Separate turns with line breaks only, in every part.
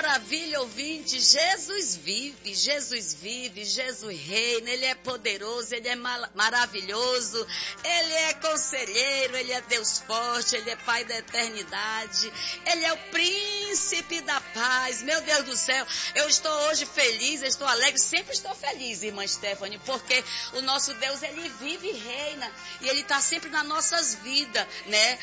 maravilha, ouvinte! Jesus vive, Jesus vive, Jesus reina, Ele é poderoso, Ele é maravilhoso, Ele é conselheiro, Ele é Deus forte, Ele é Pai da eternidade, Ele é o príncipe da paz. Meu Deus do céu, eu estou hoje feliz, eu estou alegre, sempre estou feliz, irmã Stephanie, porque o nosso Deus, Ele vive e reina, e Ele está sempre nas nossas vidas, né?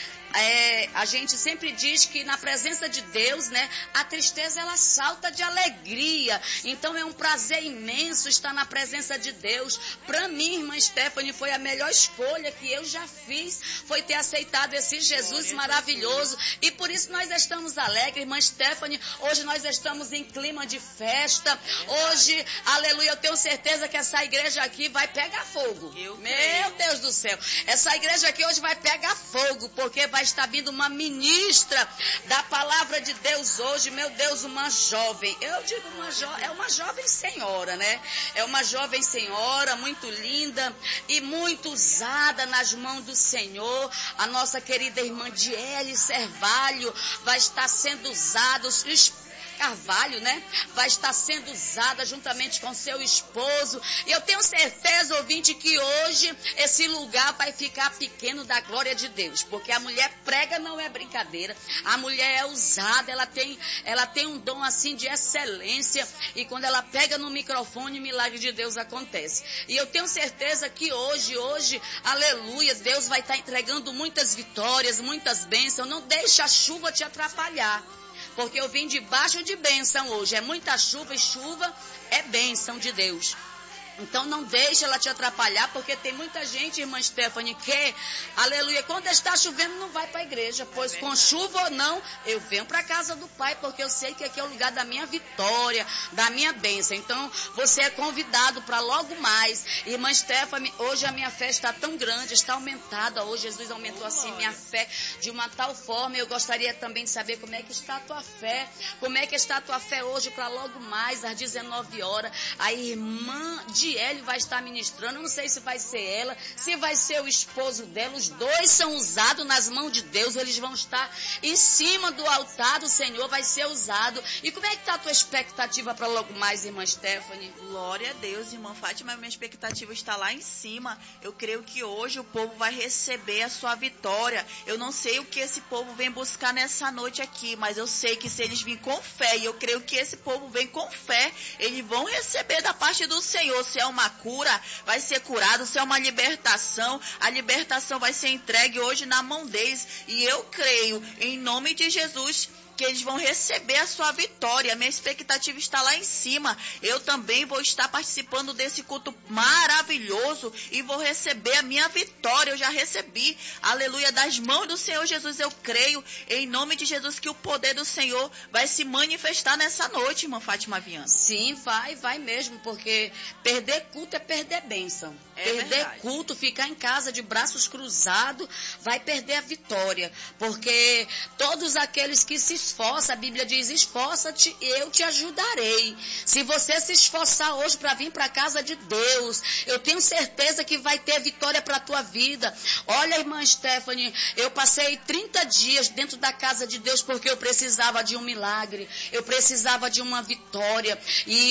A gente sempre diz que na presença de Deus, né, a tristeza ela salta de alegria. Então é um prazer imenso estar na presença de Deus. Para mim, irmã Stephanie, foi a melhor escolha que eu já fiz, foi ter aceitado esse Jesus maravilhoso. E por isso nós estamos alegres, irmã Stephanie. Hoje nós estamos em clima de festa. Hoje, aleluia, eu tenho certeza que essa igreja aqui vai pegar fogo. Meu Deus do céu. Essa igreja aqui hoje vai pegar fogo, porque vai estar vindo uma ministra da palavra de Deus hoje, meu Deus, uma jovem, eu digo é uma jovem senhora, né? É uma jovem senhora, muito linda e muito usada nas mãos do Senhor. A nossa querida irmã Diele Servalho vai estar sendo usada, Carvalho, né? Vai estar sendo usada juntamente com seu esposo. E eu tenho certeza, ouvinte, que hoje esse lugar vai ficar pequeno da glória de Deus. Porque a mulher prega não é brincadeira. A mulher é usada, ela tem um dom assim de excelência. E quando ela pega no microfone, o milagre de Deus acontece. E eu tenho certeza que hoje, aleluia, Deus vai estar entregando muitas vitórias, muitas bênçãos. Não deixa a chuva te atrapalhar. Porque eu vim debaixo de bênção hoje. É muita chuva e chuva é bênção de Deus. Então não deixa ela te atrapalhar, porque tem muita gente, irmã Stephanie, que, aleluia, quando está chovendo não vai para a igreja. Pois com chuva ou não, eu venho para a casa do Pai, porque eu sei que aqui é o lugar da minha vitória, da minha bênção. Então você é convidado para logo mais. Irmã Stephanie, hoje a minha fé está tão grande, está aumentada. Hoje Jesus aumentou assim minha fé de uma tal forma. Eu gostaria também de saber como é que está a tua fé. Como é que está a tua fé hoje para logo mais, às 19 horas. A irmã Diele vai estar ministrando, eu não sei se vai ser ela, se vai ser o esposo dela, os dois são usados nas mãos de Deus, eles vão estar em cima do altar do Senhor, vai ser usado. E como é que está a tua expectativa para logo mais, irmã Stephanie?
Glória a Deus, irmã Fátima, minha expectativa está lá em cima. Eu creio que hoje o povo vai receber a sua vitória. Eu não sei o que esse povo vem buscar nessa noite aqui, mas eu sei que se eles virem com fé, e eu creio que esse povo vem com fé, eles vão receber da parte do Senhor. Se é uma cura, vai ser curado. Se é uma libertação, a libertação vai ser entregue hoje na mão deles. E eu creio, em nome de Jesus, que eles vão receber a sua vitória. A minha expectativa está lá em cima. Eu também vou estar participando desse culto maravilhoso e vou receber a minha vitória. Eu já recebi, aleluia, das mãos do Senhor Jesus. Eu creio, em nome de Jesus, que o poder do Senhor vai se manifestar nessa noite, irmã Fátima Viana.
Sim, vai mesmo, porque perder culto é perder bênção. Perder verdade. Culto, ficar em casa de braços cruzados, vai perder a vitória. Porque todos aqueles que se esforça, a Bíblia diz, esforça-te e eu te ajudarei. Se você se esforçar hoje para vir para a casa de Deus, eu tenho certeza que vai ter vitória para a tua vida. Olha, irmã Stephanie, eu passei 30 dias dentro da casa de Deus porque eu precisava de um milagre, eu precisava de uma vitória.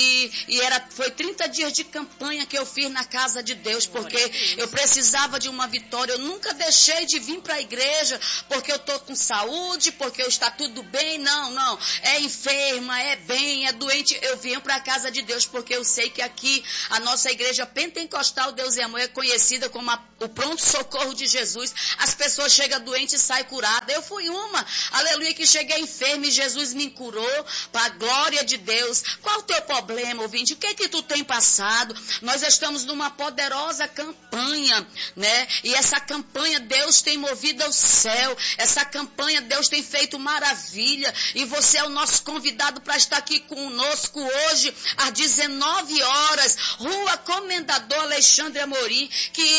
Foi 30 dias de campanha que eu fiz na casa de Deus, porque eu precisava de uma vitória. Eu nunca deixei de vir para a igreja porque eu estou com saúde, porque eu está tudo bem. Não, é enferma, é bem, é doente, eu venho para a casa de Deus, porque eu sei que aqui a nossa igreja pentecostal Deus e Amor é conhecida como o pronto-socorro de Jesus. As pessoas chegam doentes e saem curadas. Eu fui uma, aleluia, que cheguei enferma e Jesus me curou, para a glória de Deus. Qual o teu problema, ouvinte? O que é que tu tem passado? Nós estamos numa poderosa campanha, né? E essa campanha Deus tem movido ao céu, essa campanha Deus tem feito maravilha. E você é o nosso convidado para estar aqui conosco hoje, às 19 horas, Rua Comendador Alexandre Amorim,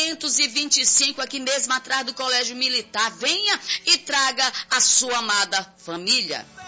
525, aqui mesmo atrás do Colégio Militar. Venha e traga a sua amada família.